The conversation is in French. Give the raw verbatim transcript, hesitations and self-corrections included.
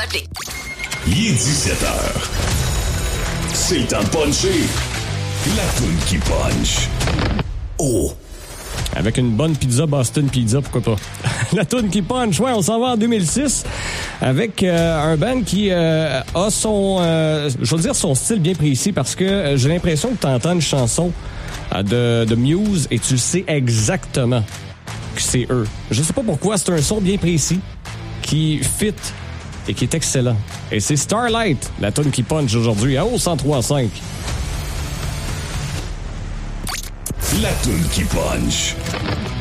appelez. Il est dix-sept heures. C'est le temps de puncher. La toune qui punch. Oh! Avec une bonne pizza Boston Pizza, pourquoi pas. La toune qui punch, ouais, on s'en va en deux mille six avec euh, un band qui euh, a son, euh, je veux dire son style bien précis parce que euh, j'ai l'impression que tu entends une chanson euh, de, de Muse et tu le sais exactement que c'est eux. Je sais pas pourquoi, c'est un son bien précis qui fit et qui est excellent. Et c'est Starlight, la toune qui punch aujourd'hui à O cent trois cinq. La toune qui punch.